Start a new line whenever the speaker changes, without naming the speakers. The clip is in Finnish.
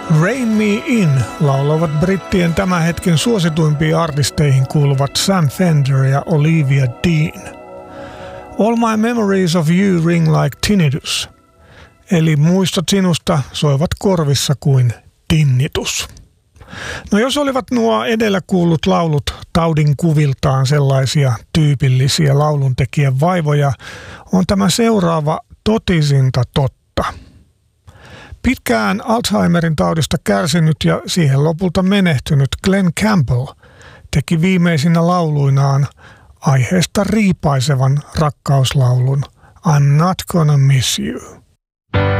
Rein Me In laulavat brittien tämän hetken suosituimpiin artisteihin kuuluvat Sam Fender ja Olivia Dean. All My Memories of You Ring Like Tinnitus, eli muistot sinusta soivat korvissa kuin tinnitus. No jos olivat nuo edellä kuullut laulut taudin kuviltaan sellaisia tyypillisiä lauluntekijän vaivoja, on tämä seuraava totisinta totta. Pitkään Alzheimerin taudista kärsinyt ja siihen lopulta menehtynyt Glenn Campbell teki viimeisinä lauluinaan aiheesta riipaisevan rakkauslaulun I'm Not Gonna Miss You.